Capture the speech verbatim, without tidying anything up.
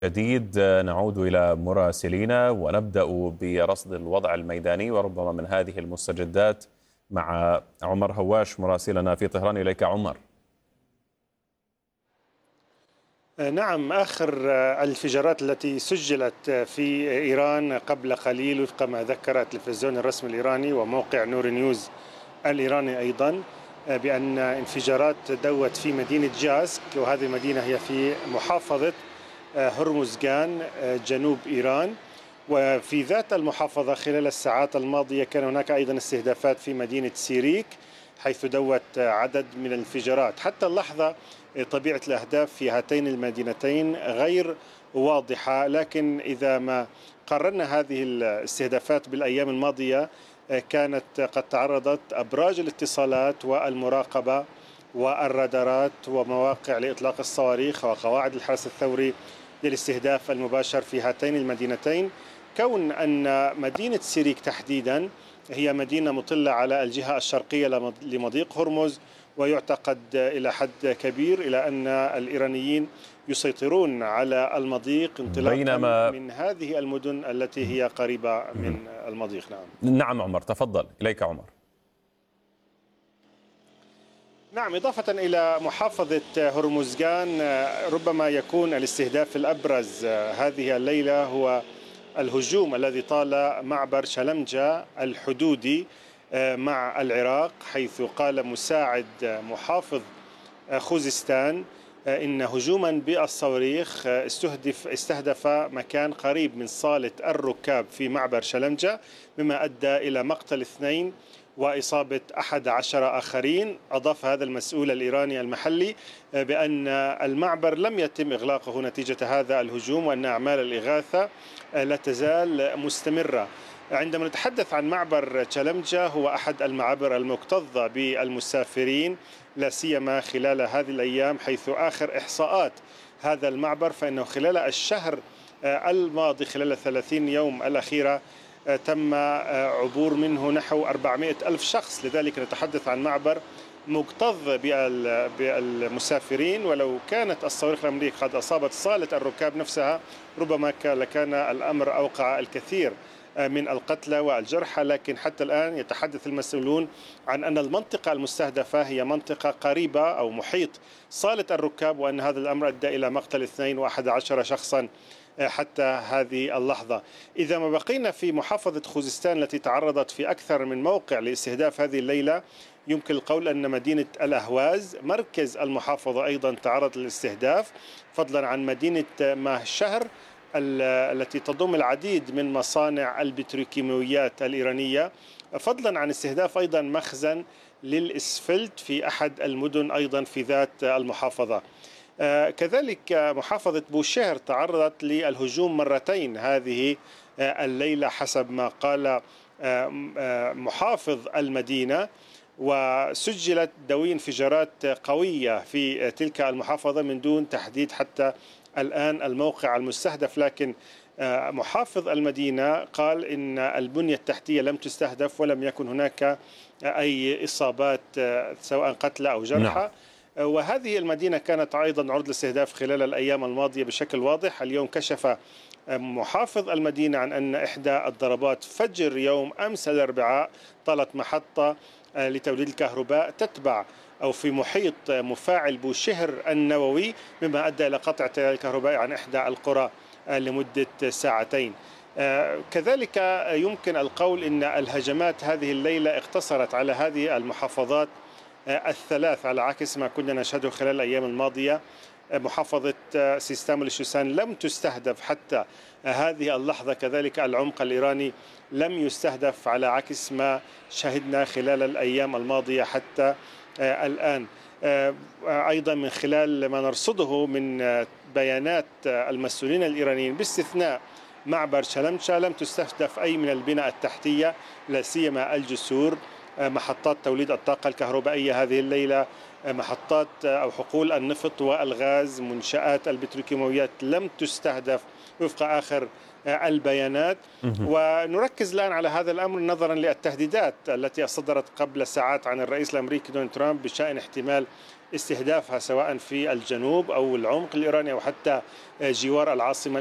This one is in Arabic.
جديد نعود إلى مراسلينا ونبدأ برصد الوضع الميداني وربما من هذه المستجدات مع عمر هواش مراسلنا في طهران. إليك عمر. نعم، آخر الانفجارات التي سجلت في إيران قبل قليل وفق ما ذكر التلفزيون الرسمي الإيراني وموقع نور نيوز الإيراني أيضا بأن انفجارات دوت في مدينة جاسك، وهذه المدينة هي في محافظة هرمزغان جنوب إيران. وفي ذات المحافظة خلال الساعات الماضية كان هناك أيضا استهدافات في مدينة سيريك حيث دوت عدد من الانفجارات. حتى اللحظة طبيعة الأهداف في هاتين المدينتين غير واضحة، لكن إذا ما قارنا هذه الاستهدافات بالأيام الماضية كانت قد تعرضت أبراج الاتصالات والمراقبة والرادارات ومواقع لإطلاق الصواريخ وقواعد الحرس الثوري للاستهداف المباشر في هاتين المدينتين، كون أن مدينة سيريك تحديدا هي مدينة مطلة على الجهة الشرقية لمضيق هرمز، ويعتقد إلى حد كبير إلى أن الإيرانيين يسيطرون على المضيق انطلاقا بينما من هذه المدن التي هي قريبة من المضيق. نعم نعم عمر، تفضل. إليك عمر. نعم، إضافة إلى محافظة هرمزغان ربما يكون الاستهداف الأبرز هذه الليلة هو الهجوم الذي طال معبر شلمجة الحدودي مع العراق، حيث قال مساعد محافظ خوزستان إن هجوما بالصواريخ استهدف استهدف مكان قريب من صالة الركاب في معبر شلمجة، مما أدى إلى مقتل اثنين وإصابة أحد عشر آخرين. أضاف هذا المسؤول الإيراني المحلي بأن المعبر لم يتم إغلاقه نتيجة هذا الهجوم، وأن أعمال الإغاثة لا تزال مستمرة. عندما نتحدث عن معبر شلمجة، هو أحد المعابر المكتظة بالمسافرين لا سيما خلال هذه الأيام، حيث آخر إحصاءات هذا المعبر فإنه خلال الشهر الماضي خلال الثلاثين يوم الأخيرة تم عبور منه نحو أربعمائة ألف شخص. لذلك نتحدث عن معبر مكتظ بالمسافرين، ولو كانت الصواريخ الأمريكية قد أصابت صالة الركاب نفسها ربما لكان الأمر أوقع الكثير من القتلى والجرحى. لكن حتى الآن يتحدث المسؤولون عن أن المنطقة المستهدفة هي منطقة قريبة أو محيط صالة الركاب، وأن هذا الأمر أدى إلى مقتل اثنين وأحد عشر شخصا حتى هذه اللحظة. إذا ما بقينا في محافظة خوزستان التي تعرضت في أكثر من موقع لاستهداف هذه الليلة، يمكن القول أن مدينة الأهواز مركز المحافظة أيضا تعرض للاستهداف، فضلا عن مدينة ماه الشهر التي تضم العديد من مصانع البتروكيماويات الإيرانية، فضلا عن استهداف أيضا مخزن للإسفلت في أحد المدن أيضا في ذات المحافظة. كذلك محافظة بوشهر تعرضت للهجوم مرتين هذه الليلة حسب ما قال محافظ المدينة، وسجلت دوي انفجارات قوية في تلك المحافظة من دون تحديد حتى الآن الموقع المستهدف. لكن محافظ المدينة قال إن البنية التحتية لم تستهدف ولم يكن هناك أي إصابات سواء قتلى أو جرحى. نعم. وهذه المدينة كانت أيضا عرض للاستهداف خلال الأيام الماضية بشكل واضح. اليوم كشف محافظ المدينة عن أن إحدى الضربات فجر يوم أمس الأربعاء طالت محطة لتوليد الكهرباء تتبع أو في محيط مفاعل بوشهر النووي، مما أدى إلى قطع التيار الكهربائي عن إحدى القرى لمدة ساعتين. كذلك يمكن القول إن الهجمات هذه الليلة اقتصرت على هذه المحافظات الثلاث على عكس ما كنا نشهده خلال الأيام الماضية. محافظة سيستان والشوشان لم تستهدف حتى هذه اللحظة، كذلك العمق الإيراني لم يستهدف على عكس ما شهدنا خلال الأيام الماضية حتى الآن. أيضا من خلال ما نرصده من بيانات المسؤولين الإيرانيين باستثناء معبر شلمجة لم تستهدف أي من البنى التحتية لا سيما الجسور، محطات توليد الطاقة الكهربائية هذه الليلة محطات أو حقول النفط والغاز، منشآت البتروكيماويات لم تستهدف وفق آخر البيانات. ونركز الآن على هذا الأمر نظرا للتهديدات التي صدرت قبل ساعات عن الرئيس الأمريكي دونالد ترامب بشأن احتمال استهدافها سواء في الجنوب أو العمق الإيراني أو حتى جوار العاصمة